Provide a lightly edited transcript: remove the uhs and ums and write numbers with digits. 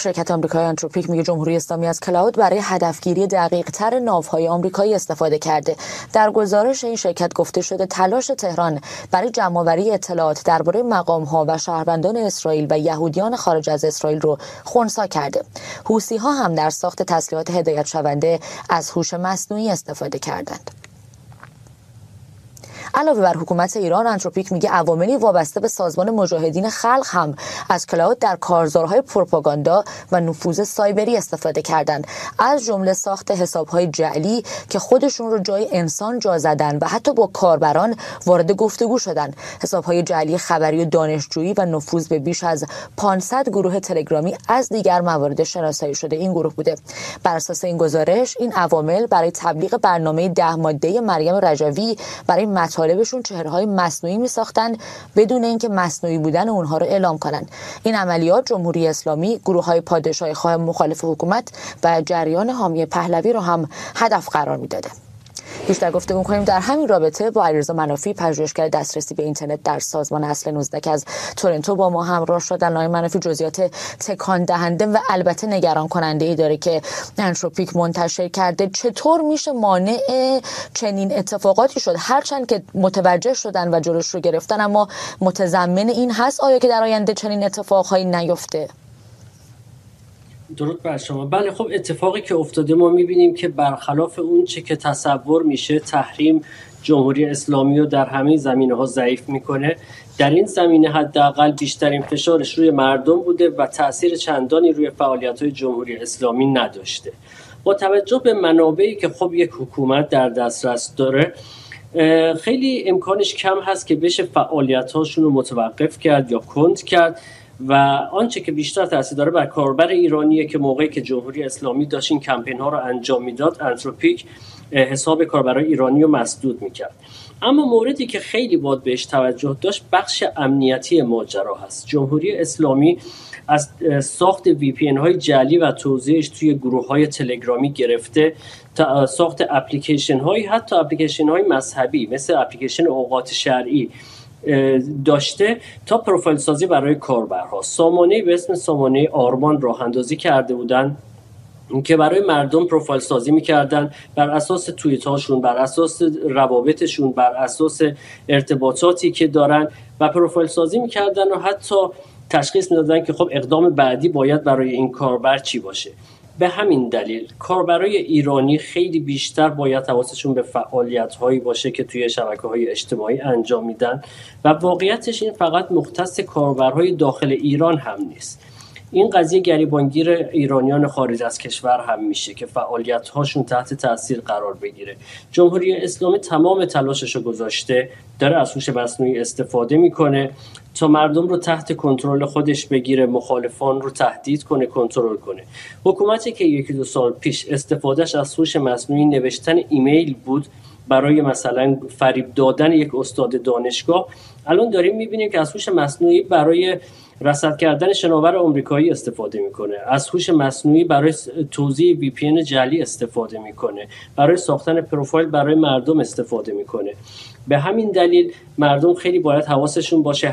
شرکت آمریکایی آنتروپیک میگه جمهوری اسلامی از کلاود برای هدفگیری دقیق‌تر ناوهای آمریکایی استفاده کرده. در گزارش این شرکت گفته شده تلاش تهران برای جمع‌آوری اطلاعات درباره مقام‌ها و شهروندان اسرائیل و یهودیان خارج از اسرائیل رو خنثی کرده. حوثی‌ها هم در ساخت تسلیحات هدایت شونده از هوش مصنوعی استفاده کردند. علاوه بر حکومت ایران، آنتروپیک میگه عواملی وابسته به سازمان مجاهدین خلق هم از کلاود در کارزارهای پروپاگاندا و نفوذ سایبری استفاده کردند، از جمله ساخت حسابهای جعلی که خودشون رو جای انسان جا زدن و حتی با کاربران وارد گفتگو شدن. حسابهای جعلی خبری و دانشجویی و نفوذ به بیش از 500 گروه تلگرامی از دیگر موارد شناسایی شده این گروه بوده. بر اساس این گزارش، این عوامل برای تبلیغ برنامه 10 ماده مریم رجوی برای مطالبشون چهره‌های مصنوعی می‌ساختند بدون اینکه مصنوعی بودن اونها رو اعلام کنند. این عملیات جمهوری اسلامی، گروه‌های پادشاهی‌خواه مخالف حکومت و جریان حامی پهلوی رو هم هدف قرار می‌داده. بیشتر گفتگو می‌کنیم در همین رابطه با علیرضا منافی، پژوهشگر دسترسی به اینترنت در سازمان اصل 19 که از تورنتو با ما همراه شدن. آقای منافی، جزئیات تکان دهنده و البته نگران کننده ای داره که آنتروپیک منتشر کرده. چطور میشه مانع چنین اتفاقاتی شد؟ هرچند که متوجه شدن و جلوش رو گرفتن، اما متضمن این هست آیا که در آینده چنین اتفاقهایی نیفته؟ درود بر شما. بله، خب اتفاقی که افتاده ما میبینیم که برخلاف اون چه که تصور میشه تحریم جمهوری اسلامی رو در همه زمینه‌ها ضعیف میکنه. در این زمینه حداقل بیشترین فشارش روی مردم بوده و تأثیر چندانی روی فعالیت‌های جمهوری اسلامی نداشته. با توجه به منابعی که خب یک حکومت در دسترس داره، خیلی امکانش کم هست که بشه فعالیت‌هاشون رو متوقف کرد یا کند کرد و آنچه که بیشتر تاثیر داره بر کاربر ایرانیه که موقعی که جمهوری اسلامی داشت این کمپین ها رو انجام میداد، آنتروپیک حساب کاربرای ایرانی رو مسدود میکرد. اما موردی که خیلی باید بهش توجه داشت بخش امنیتی ماجرا هست. جمهوری اسلامی از ساخت VPN های جعلی و توزیعش توی گروه های تلگرامی گرفته تا ساخت اپلیکیشن های، حتی اپلیکیشن های مذهبی مثل اپلیکیشن اوقات شرعی داشته، تا پروفایل سازی برای کاربرها. سامانه‌ای به اسم سامانه آرمان راه اندازی کرده بودن که برای مردم پروفایل سازی می‌کردن بر اساس توییت هاشون، بر اساس روابطشون، بر اساس ارتباطاتی که دارن و پروفایل سازی می‌کردن و حتی تشخیص می‌دادن که خب اقدام بعدی باید برای این کاربر چی باشه. به همین دلیل کاربرای ایرانی خیلی بیشتر باید حواسشون به فعالیت‌هایی باشه که توی شبکه‌های اجتماعی انجام میدن و واقعیتش این فقط مختص کاربرهای داخل ایران هم نیست. این قضیه گریبانگیر ایرانیان خارج از کشور هم میشه که فعالیت‌هاشون تحت تاثیر قرار بگیره. جمهوری اسلامی تمام تلاشش رو گذاشته، داره از هوش مصنوعی استفاده میکنه تا مردم رو تحت کنترل خودش بگیره، مخالفان رو تهدید کنه، کنترل کنه. حکومتی که 1-2 سال پیش استفادهش از هوش مصنوعی نوشتن ایمیل بود برای مثلا فریب دادن یک استاد دانشگاه، الان داریم میبینیم که از هوش مصنوعی برای رصد کردن شناور آمریکایی استفاده میکنه، از هوش مصنوعی برای توزیع VPN جعلی استفاده میکنه، برای ساختن پروفایل برای مردم استفاده میکنه. به همین دلیل مردم خیلی باید حواسشون باشه